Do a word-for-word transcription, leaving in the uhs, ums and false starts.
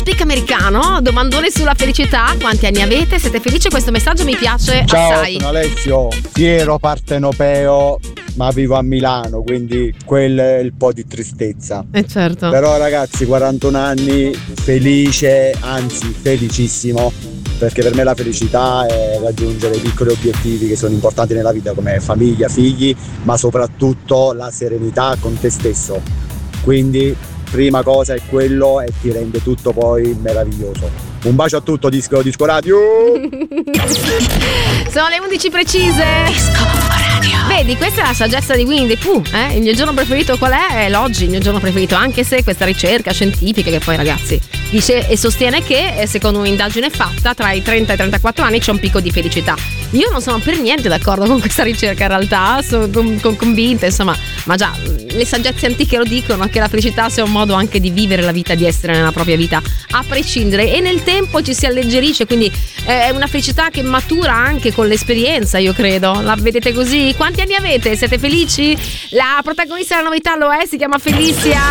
speak americano, domandone sulla felicità. Quanti anni avete? Siete felici? Questo messaggio mi piace Ciao, assai. sono Alessio, fiero partenopeo, ma vivo a Milano, quindi quello è il po' di tristezza. Eh certo. Però ragazzi, quarantuno anni, felice, anzi felicissimo, perché per me la felicità è raggiungere i piccoli obiettivi che sono importanti nella vita, come famiglia, figli, ma soprattutto la serenità con te stesso. Quindi prima cosa è quello e ti rende tutto poi meraviglioso. Un bacio a tutto, Disco, Disco Radio! Sono le undici precise. Disco Radio. Vedi, questa è la saggezza di Winnie the Pooh, eh? Il mio giorno preferito qual è? È l'oggi, il mio giorno preferito, anche se questa ricerca scientifica, che poi ragazzi dice e sostiene che secondo un'indagine fatta tra i trenta e i trentaquattro anni c'è un picco di felicità. Io non sono per niente d'accordo con questa ricerca, in realtà sono con, con, convinta, insomma, ma già le saggezze antiche lo dicono, che la felicità sia un modo anche di vivere la vita, di essere nella propria vita a prescindere, e nel tempo ci si alleggerisce, quindi è una felicità che matura anche con l'esperienza, io credo. La vedete così? Quanti anni avete? Siete felici? La protagonista della novità lo è, si chiama Felicia.